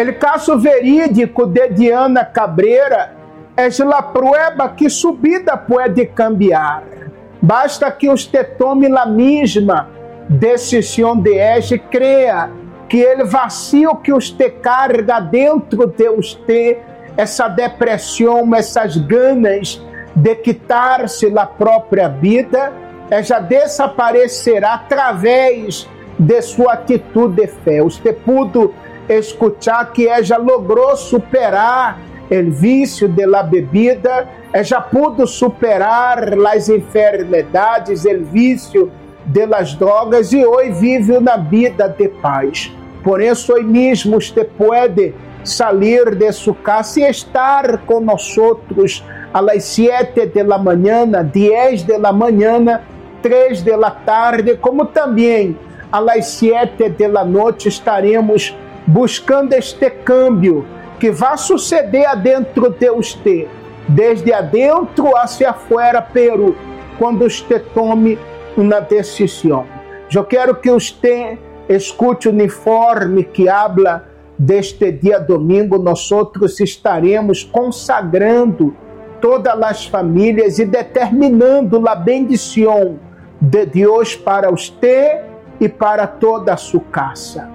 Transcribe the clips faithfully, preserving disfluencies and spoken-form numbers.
O caso verídico de Diana Cabreira é a prova que subida pode cambiar. Basta que você tome a mesma decisão de hoje, creia que o vazio que você carga dentro de você, essa depressão, essas ganas de quitar-se da própria vida, já desaparecerá através de sua atitude de fé. Você pôde escutar que ela logrou superar o vício de la bebida, já pôde superar as enfermidades, o vício de las drogas e hoje vive uma vida de paz. Por isso, hoje mesmo você pode sair de sua casa e estar com nós a las siete de la mañana, diez de la mañana, três de la tarde, como também a las siete de la noite estaremos buscando este câmbio que vai suceder adentro de você, desde adentro hacia afuera, pero quando você tome uma decisão. Eu quero que você escute o uniforme que habla deste dia domingo. Nós outros estaremos consagrando todas as famílias e determinando a bendição de Deus para você e para toda a sua casa.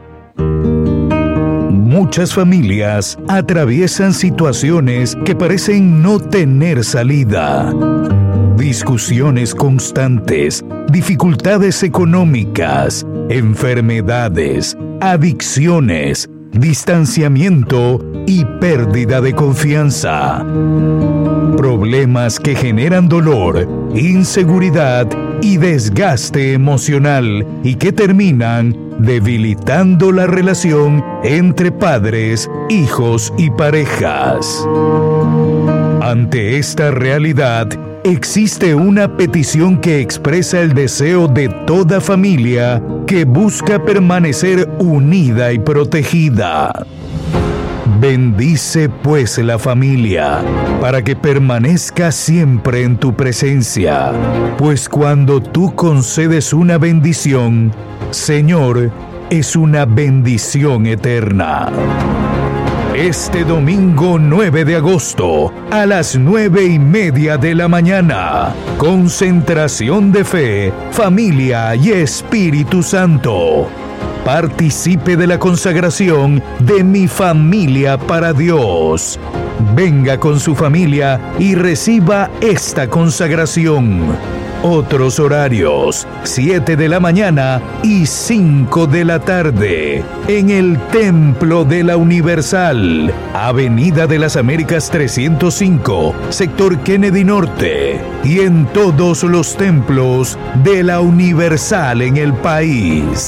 Muchas familias atraviesan situaciones que parecen no tener salida. Discusiones constantes, dificultades económicas, enfermedades, adicciones, distanciamiento y pérdida de confianza. Problemas que generan dolor, inseguridad y desgaste emocional y que terminan debilitando la relación entre padres, hijos y parejas. Ante esta realidad, existe una petición que expresa el deseo de toda familia que busca permanecer unida y protegida. Bendice pues la familia, para que permanezca siempre en tu presencia, pues cuando tú concedes una bendición, Señor, es una bendición eterna. Este domingo nueve de agosto, a las nueve y media de la mañana, concentración de fe, familia y Espíritu Santo. Participe de la consagración de Mi Familia para Dios. Venga con su familia y reciba esta consagración. Otros horarios, siete de la mañana y cinco de la tarde, en el Templo de la Universal, Avenida de las Américas trescientos cinco, sector Kennedy Norte, y en todos los templos de la Universal en el país.